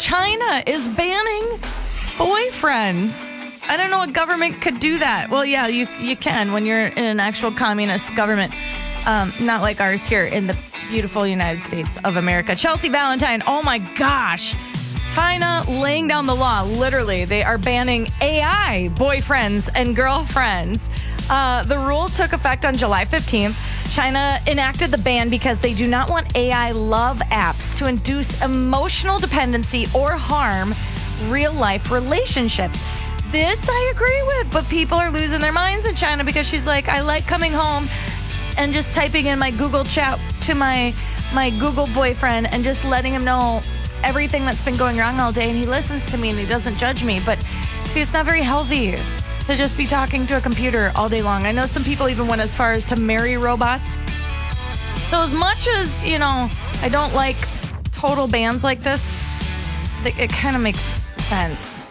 China is banning boyfriends. I don't know what government could do that. Well, yeah, you can when you're in an actual communist government, not like ours here in the beautiful United States of America. Chelsea Valentine, oh my gosh. China laying down the law. Literally, they are banning AI boyfriends and girlfriends. The rule took effect on July 15th. China enacted the ban because they do not want AI love apps to induce emotional dependency or harm real-life relationships. This I agree with, but people are losing their minds in China because she's like, I like coming home and just typing in my Google chat to my Google boyfriend and just letting him know everything that's been going wrong all day, and he listens to me and he doesn't judge me. But see, it's not very healthy to just be talking to a computer all day long. I know some people even went as far as to marry robots. So as much as, I don't like total bans like this, it kind of makes sense.